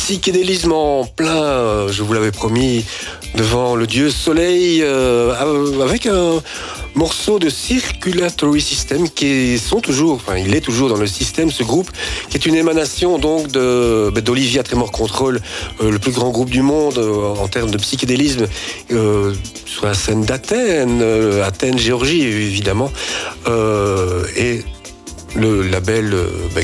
psychédélisme en plein, je vous l'avais promis, devant le dieu soleil, avec un morceau de Circulatory System il est toujours dans le système, ce groupe, qui est une émanation donc d'Olivia Tremor Control, le plus grand groupe du monde en termes de psychédélisme, sur la scène d'Athènes, Athènes, Géorgie évidemment, et le label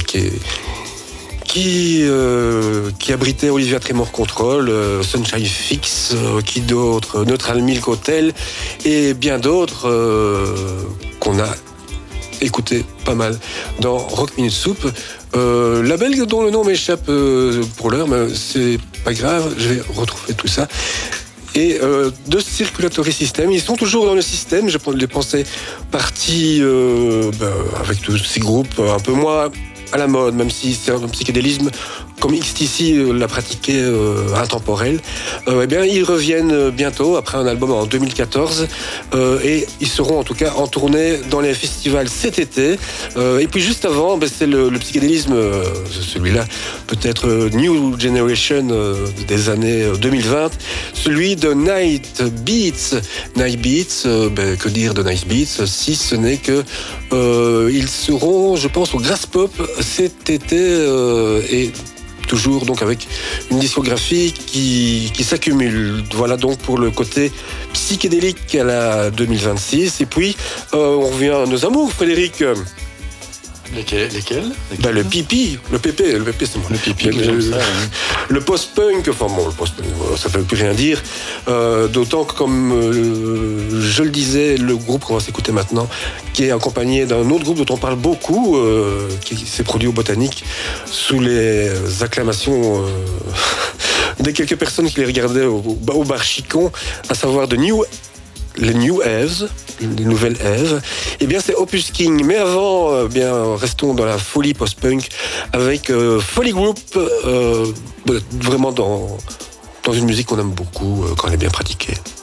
qui abritait Olivia Tremor Control, Sunshine Fix, qui d'autres, Neutral Milk Hotel et bien d'autres qu'on a écouté pas mal dans Rock Minute Soup. Label dont le nom m'échappe pour l'heure, mais c'est pas grave, je vais retrouver tout ça. Et de Circulatory System, ils sont toujours dans le système. Je les pensais partis avec tous ces groupes un peu moins à la mode, même si c'est un psychédélisme comme XTC l'a pratiqué intemporel. Eh bien, ils reviennent bientôt après un album en 2014 et ils seront en tout cas en tournée dans les festivals cet été. Et puis juste avant, c'est le psychédélisme, celui-là peut-être New Generation des années 2020, celui de Night Beats. Night Beats, que dire de Night Beats si ce n'est que ils seront, je pense, au Graspop cet été et toujours donc avec une discographie qui s'accumule. Voilà donc pour le côté psychédélique à la 2026. Et puis on revient à nos amours, Frédéric. Lesquels Le pipi, le pépé c'est moi. Le pipi, le post-punk, le post-punk, ça ne veut plus rien dire. D'autant que, comme je le disais, le groupe qu'on va s'écouter maintenant, qui est accompagné d'un autre groupe dont on parle beaucoup, qui s'est produit au Botanique, sous les acclamations des quelques personnes qui les regardaient au bar Chicon, à savoir les New Aves, les nouvelles Aves, eh bien c'est Opus King. Mais avant, restons dans la folie post-punk avec Folly Group, vraiment dans une musique qu'on aime beaucoup quand elle est bien pratiquée.